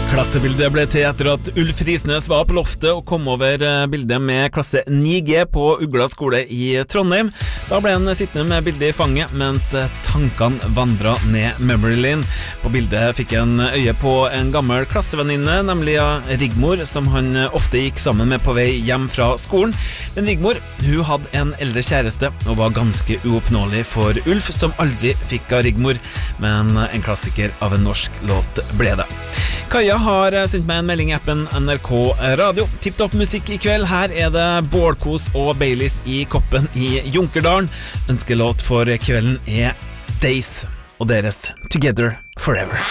Klassebildet ble til etter at Ulf Risnes var på loftet og kom over bildet med klasse 9G på Ugla skole i Trondheim. Da ble han sittende med bildet i fanget, mens tankene vandret ned memory lane. På bildet fikk han øye på en gammel klassevenninne, nemlig Rigmor, som han ofte gikk sammen med på vei hjem fra skolen. Men Rigmor, hun hadde en eldre kjæreste og var ganske uoppnåelig for Ulf, som aldri fikk av Rigmor, men en klassiker av en norsk låt ble det. Kaja har sendt meg en melding i appen NRK Radio. Tipptopp musikk i kveld. Her er det bålkos og Baileys i koppen i Junkerdalen. Ønskelåt for kvelden er Days og deres Together Forever.